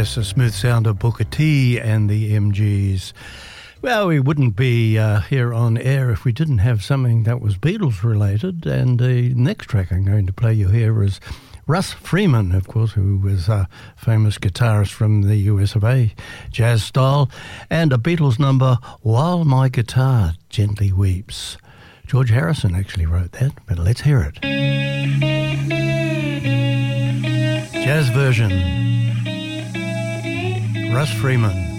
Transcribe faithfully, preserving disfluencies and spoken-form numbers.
Yes, the smooth sound of Booker T and the M Gs. Well, we wouldn't be uh, here on air if we didn't have something that was Beatles related. And the next track I'm going to play you here is Russ Freeman, of course, who was a famous guitarist from the U S of A, jazz style, and a Beatles number, While My Guitar Gently Weeps. George Harrison actually wrote that, but let's hear it. Jazz version. Russ Freeman.